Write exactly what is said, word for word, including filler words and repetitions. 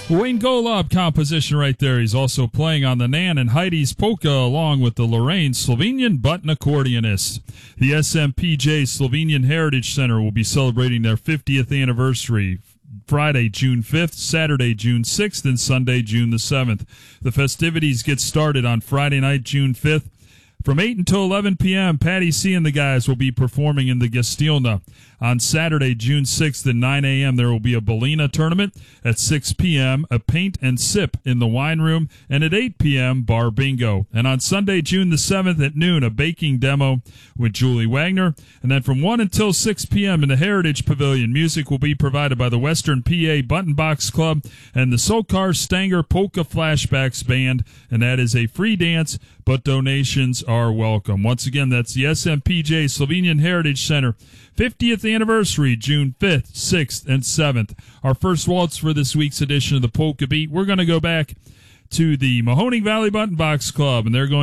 Wayne Golub composition right there. He's also playing on the Nan and Heidi's polka along with the Lorraine Slovenian button accordionist. The S M P J Slovenian Heritage Center will be celebrating their fiftieth anniversary Friday, June fifth, Saturday, June sixth, and Sunday, June the seventh. The festivities get started on Friday night, June fifth. From eight until eleven p.m., Patty C. and the guys will be performing in the Gestilna. On Saturday, June sixth at nine a.m., there will be a Bellina tournament. At six p.m., a paint and sip in the wine room. And at eight p.m., bar bingo. And on Sunday, June the seventh at noon, a baking demo with Julie Wagner. And then from one until six p.m. in the Heritage Pavilion, music will be provided by the Western P A Button Box Club and the Sokar Stanger Polka Flashbacks Band. And that is a free dance, but donations are welcome. Once again, that's the S M P J Slovenian Heritage Center, fiftieth anniversary, June fifth, sixth, and seventh. Our first waltz for this week's edition of the Polka Beat. We're going to go back to the Mahoning Valley Button Box Club, and they're going